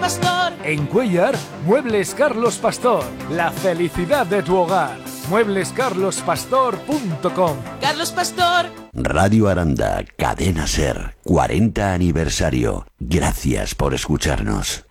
Pastor. En Cuéllar, Muebles Carlos Pastor. La felicidad de tu hogar. Mueblescarlospastor.com. Carlos Pastor. Radio Aranda, Cadena Ser, 40 aniversario. Gracias por escucharnos.